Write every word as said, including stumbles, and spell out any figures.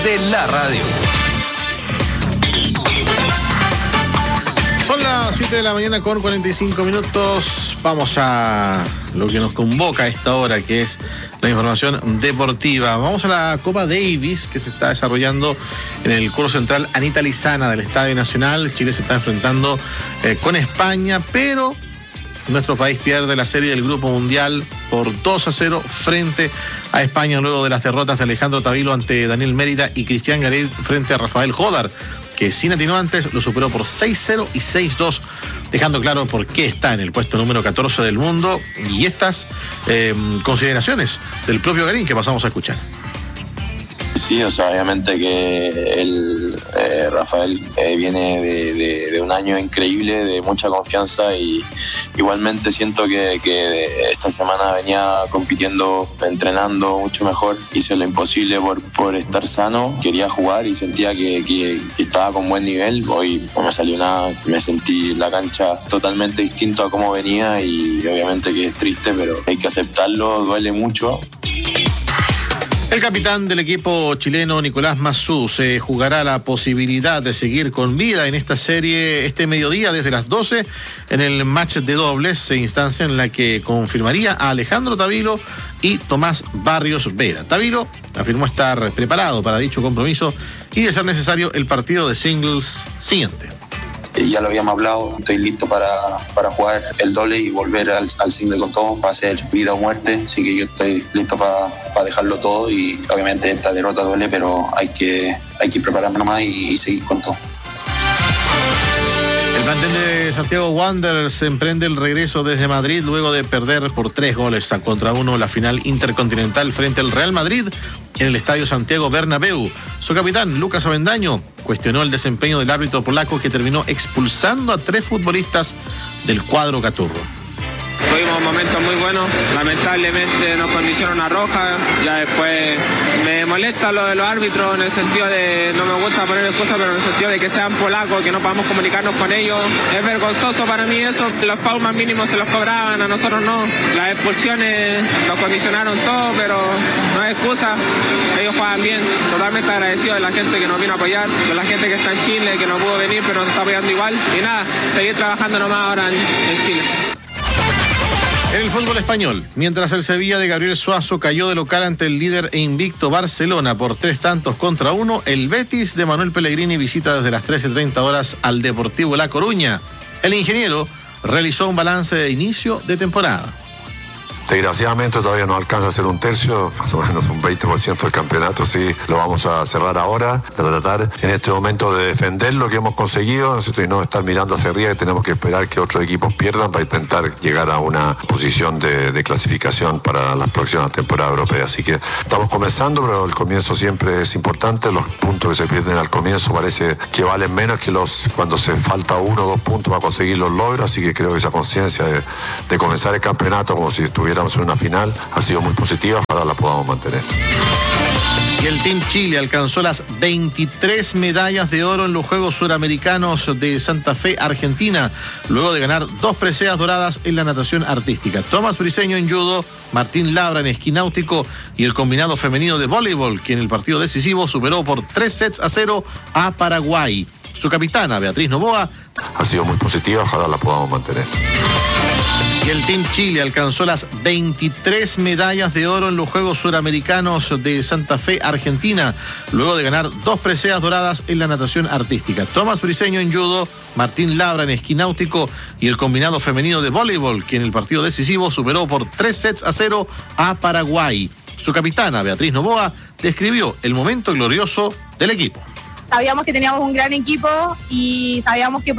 de la radio. Son las siete de la mañana con cuarenta y cinco minutos. Vamos a lo que nos convoca a esta hora, que es la información deportiva. Vamos a la Copa Davis, que se está desarrollando en el Coro Central Anita Lizana del Estadio Nacional. Chile se está enfrentando eh, con España, pero nuestro país pierde la serie del Grupo Mundial por dos a cero frente a España, luego de las derrotas de Alejandro Tavilo ante Daniel Mérida y Cristian Gareil frente a Rafael Jodar, que sin atenuantes lo superó por seis cero y seis dos, dejando claro por qué está en el puesto número catorce del mundo. Y estas eh, consideraciones del propio Garín que pasamos a escuchar. Sí, o sea, obviamente que el, eh, Rafael eh, viene de, de, de un año increíble, de mucha confianza, y igualmente siento que, que esta semana venía compitiendo, entrenando mucho mejor. Hice lo imposible por, por estar sano, quería jugar y sentía que, que, que estaba con buen nivel. Hoy no me salió nada, me sentí en la cancha totalmente distinto a cómo venía, y obviamente que es triste, pero hay que aceptarlo, duele mucho. El capitán del equipo chileno, Nicolás Massú, se jugará la posibilidad de seguir con vida en esta serie este mediodía desde las doce en el match de dobles, instancia en la que confirmaría a Alejandro Tavilo y Tomás Barrios Vera. Tavilo afirmó estar preparado para dicho compromiso y, de ser necesario, el partido de singles siguiente. Ya lo habíamos hablado, estoy listo para, para jugar el doble y volver al, al single con todo, va a ser vida o muerte, así que yo estoy listo para, para dejarlo todo, y obviamente esta derrota duele, pero hay que, hay que prepararme más y, y seguir con todo. El plantel de Santiago Wanderers emprende el regreso desde Madrid luego de perder por tres goles a contra uno la final intercontinental frente al Real Madrid en el Estadio Santiago Bernabéu. Su capitán, Lucas Avendaño, cuestionó el desempeño del árbitro polaco, que terminó expulsando a tres futbolistas del cuadro caturro. Tuvimos momentos muy buenos, lamentablemente nos condicionó una roja. Ya después me molesta lo de los árbitros, en el sentido de, no me gusta poner excusas, pero en el sentido de que sean polacos, que no podamos comunicarnos con ellos. Es vergonzoso para mí eso. Los fouls más mínimos se los cobraban, a nosotros no. Las expulsiones nos condicionaron todo, pero no es excusa. Ellos juegan bien, totalmente agradecido de la gente que nos vino a apoyar, de la gente que está en Chile, que no pudo venir, pero nos está apoyando igual. Y nada, seguir trabajando nomás ahora en, en Chile. En el fútbol español, mientras el Sevilla de Gabriel Suazo cayó de local ante el líder e invicto Barcelona por tres tantos contra uno, el Betis de Manuel Pellegrini visita desde las trece treinta horas al Deportivo La Coruña. El ingeniero realizó un balance de inicio de temporada. Desgraciadamente todavía no alcanza a ser un tercio, más o menos un veinte por ciento del campeonato. Sí, lo vamos a cerrar ahora, de tratar en este momento de defender lo que hemos conseguido, ¿no? Y no estar mirando hacia arriba, que tenemos que esperar que otros equipos pierdan para intentar llegar a una posición de, de clasificación para las próximas temporadas europeas. Así que estamos comenzando, pero el comienzo siempre es importante. Los puntos que se pierden al comienzo parece que valen menos que los cuando se falta uno o dos puntos para conseguir los logros, así que creo que esa conciencia de, de comenzar el campeonato como si estuviera en una final ha sido muy positiva, ojalá la podamos mantener. Y el Team Chile alcanzó las veintitrés medallas de oro en los Juegos Suramericanos de Santa Fe, Argentina, luego de ganar dos preseas doradas en la natación artística. Tomás Briceño en judo, Martín Labra en esquí náutico y el combinado femenino de voleibol, que en el partido decisivo superó por tres sets a cero a Paraguay. Su capitana, Beatriz Noboa, ha sido muy positiva, ojalá la podamos mantener. Y el Team Chile alcanzó las veintitrés medallas de oro en los Juegos Suramericanos de Santa Fe, Argentina, luego de ganar dos preseas doradas en la natación artística. Tomás Briceño en judo, Martín Labra en esquí náutico y el combinado femenino de voleibol, que en el partido decisivo superó por tres sets a cero a Paraguay. Su capitana, Beatriz Noboa, describió el momento glorioso del equipo. Sabíamos que teníamos un gran equipo y sabíamos que